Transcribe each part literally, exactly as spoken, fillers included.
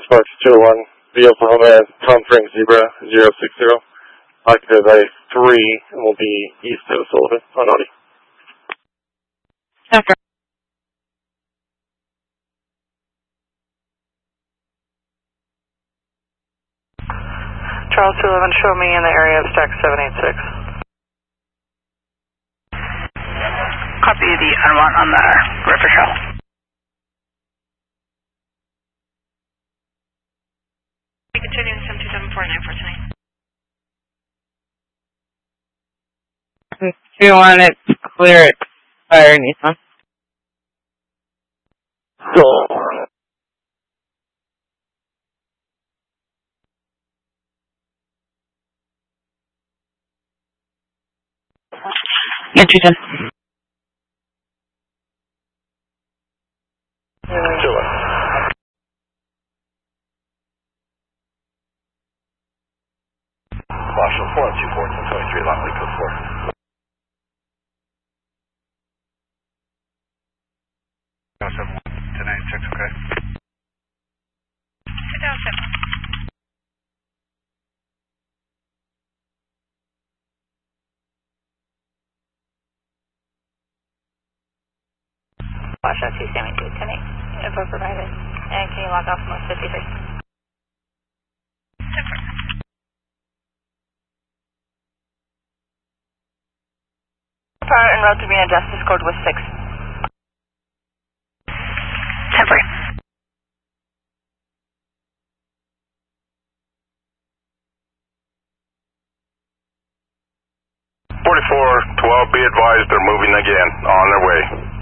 Sparks two oh one, the Oklahoma Tom Frank Zebra zero six zero, occupied by three, and will be east of Sullivan on Audi. After. Charles two eleven, show me in the area of stack seven eight six. Copy the unwant on the river trail. Continuing seven two seven four nine for tonight. If you want it clear, it fire Nissan. So, Interesting. Marshall four two four ten twenty-three, Longley code four. seven one, ten ninety-six, okay. Sit down, seven. Wash out two seventy-two, ten eight, info provided. And can you log off most fifty-three? Power en route to be in justice code with six. Temporary. forty-four twelve, be advised they're moving again, on their way.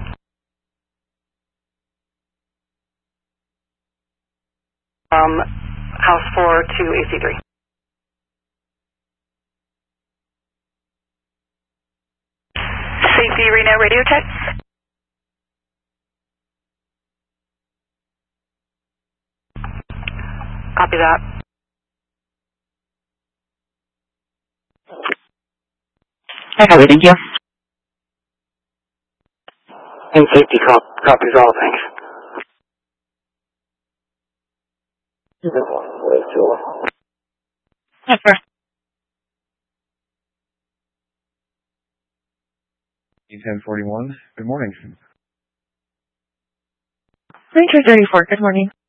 Um, house four to A C three. Safety Reno radio check. Copy that. I copy, thank you. And safety cop copies all, thanks. After. ten forty-one, good morning. Ranger thirty-four, good morning.